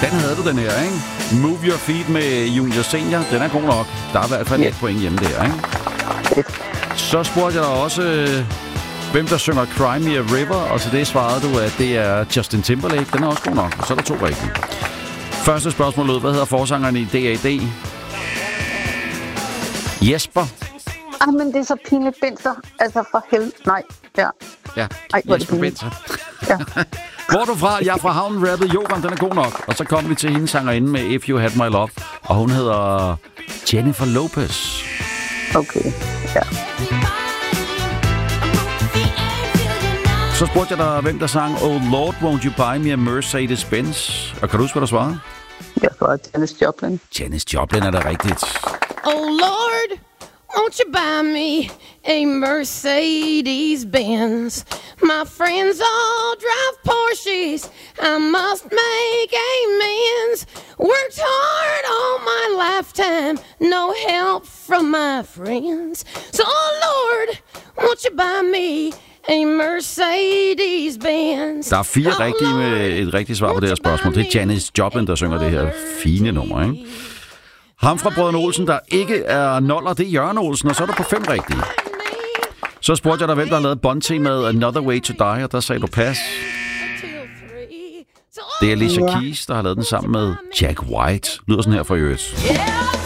Den havde du, den her, ikke? Move Your Feet med Junior Senior. Den er god nok. Der er i hvert fald et point hjemme der, ikke? Så spurgte jeg dig også, hvem der synger Cry Me a River, og til det svarede du, at det er Justin Timberlake. Den er også god nok, og så er der 2 rigtige. Første spørgsmål lød, hvad hedder forsangeren i D.A.D.? Jesper. Men det er så pinligt, Binser. Altså for helvede. Nej, ja. Ja, Jesper Binser. Ja. Hvor er du fra? Jeg er fra havnen, rappet Joran, den er god nok. Og så kom vi til hendes sangerinde med If You Had My Love, og hun hedder Jennifer Lopez. Okay, ja. Så spurgte jeg dig, hvem der sang Oh Lord, Won't You Buy Me a Mercedes-Benz? Og kan du huske, hvad der svarede? Jeg svarede Janis Joplin. Janis Joplin er da rigtigt. Oh Lord, won't you buy me a Mercedes-Benz? My friends all drive Porsches. I must make amends. Worked hard all my lifetime. No help from my friends. So, oh Lord, won't you buy me a Mercedes-Benz? Der er 4 rigtige med et rigtigt svar på det her spørgsmål. Det er Janis Joplin, der synger det her fine nummer, ikke? Ham fra Brødrene Olsen, der ikke er noller, det er Jørgen Olsen, og så er der på 5 rigtige. Så spurgte jeg dig, hvem der har lavet Bond-temaet Another Way to Die, og der sagde du pas. Det er Alicia Keys, der har lavet den sammen med Jack White. Lyder sådan her for øvrigt.